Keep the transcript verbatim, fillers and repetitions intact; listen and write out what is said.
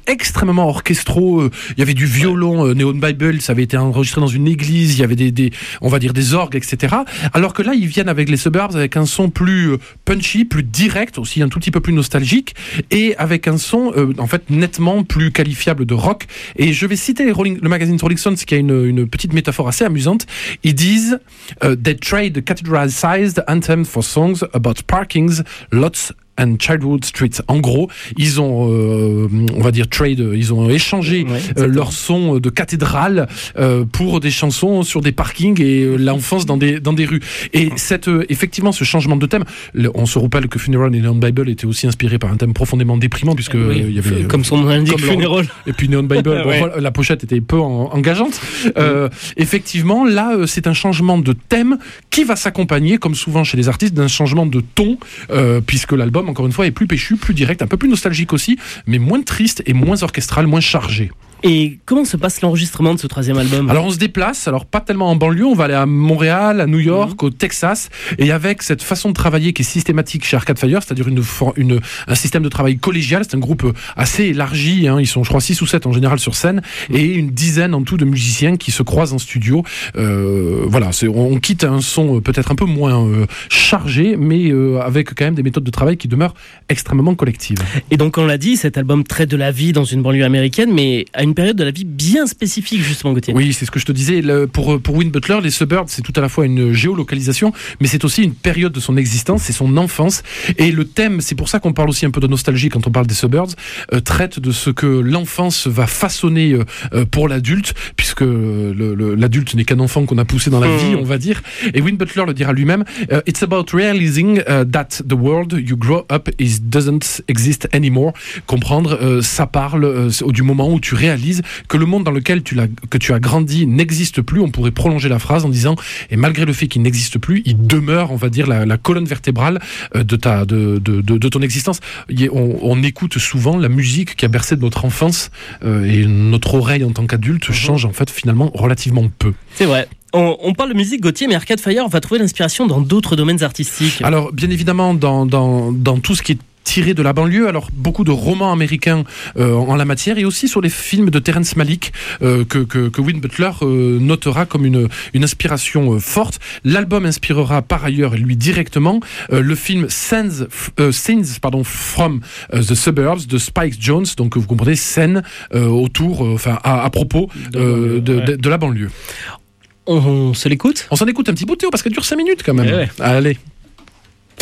extrêmement orchestraux. Il y avait du violon, euh, Neon Bible, ça avait été enregistré dans une église, il y avait des, des on va dire des orgues, et cetera. Alors que là, ils viennent avec les Suburbs avec un son plus punchy, plus direct, aussi un tout petit peu plus nostalgique, et avec un son euh, en fait nettement plus qualifiable de rock. Et je vais citer les Rolling, le magazine Rolling Stones qui a une, une petite métaphore assez amusante. Ils disent uh, they trade cathedral-sized anthem for songs about parkings, lots and Childhood Streets. En gros, ils ont, euh, on va dire trade, ils ont échangé ouais, euh, leur son de cathédrale euh, pour des chansons sur des parkings et euh, l'enfance dans des dans des rues. Et cette, euh, effectivement, ce changement de thème, le, on se rappelle que Funeral et Neon Bible étaient aussi inspirés par un thème profondément déprimant puisque oui, euh, il y avait comme son nom l'indique, Funeral. Et puis Neon Bible, bon, ouais. La pochette était peu en, engageante. Euh, effectivement, là, euh, c'est un changement de thème qui va s'accompagner, comme souvent chez les artistes, d'un changement de ton, euh, puisque l'album, encore une fois, est plus péchu, plus direct, un peu plus nostalgique aussi, mais moins triste et moins orchestral, moins chargé. Et comment se passe l'enregistrement de ce troisième album ? Alors on se déplace, alors pas tellement en banlieue, on va aller à Montréal, à New York, mmh. au Texas, et avec cette façon de travailler qui est systématique chez Arcade Fire, c'est-à-dire une, une, un système de travail collégial, c'est un groupe assez élargi, hein, ils sont je crois six ou sept en général sur scène, mmh. et une dizaine en tout de musiciens qui se croisent en studio. Euh, voilà, c'est, on, on quitte un son peut-être un peu moins euh, chargé, mais euh, avec quand même des méthodes de travail qui demeurent extrêmement collectives. Et donc on l'a dit, cet album traite de la vie dans une banlieue américaine, mais à une période de la vie bien spécifique justement, Gauthier. Oui, c'est ce que je te disais. Le, pour, pour Win Butler, les Suburbs, c'est tout à la fois une géolocalisation, mais c'est aussi une période de son existence, c'est son enfance. Et le thème, c'est pour ça qu'on parle aussi un peu de nostalgie quand on parle des Suburbs, euh, traite de ce que l'enfance va façonner euh, pour l'adulte, puisque le, le, l'adulte n'est qu'un enfant qu'on a poussé dans la mmh. vie, on va dire. Et Win Butler le dira lui-même, uh, It's about realizing uh, that the world you grow up is doesn't exist anymore. Comprendre, euh, ça parle euh, du moment où tu réalises que le monde dans lequel tu, l'as, que tu as grandi n'existe plus. On pourrait prolonger la phrase en disant, et malgré le fait qu'il n'existe plus, il demeure, on va dire, la, la colonne vertébrale de, ta, de, de, de, de ton existence. On, on écoute souvent la musique qui a bercé de notre enfance euh, et notre oreille en tant qu'adulte mmh. change en fait finalement relativement peu. C'est vrai. On, on parle de musique, Gauthier, mais Arcade Fire va trouver l'inspiration dans d'autres domaines artistiques. Alors, bien évidemment, dans, dans, dans tout ce qui est tiré de la banlieue, alors beaucoup de romans américains euh, en la matière et aussi sur les films de Terrence Malick euh, que, que, que Win Butler euh, notera comme une, une inspiration euh, forte. L'album inspirera par ailleurs lui directement euh, le film Scenes, euh, Scenes pardon, from uh, the Suburbs de Spike Jonze, donc vous comprenez, scènes euh, autour, euh, enfin à, à propos euh, de, de, de la banlieue. On, on se l'écoute ? On s'en écoute un petit bout, Théo, parce qu'elle dure cinq minutes quand même. Ouais, ouais. Allez.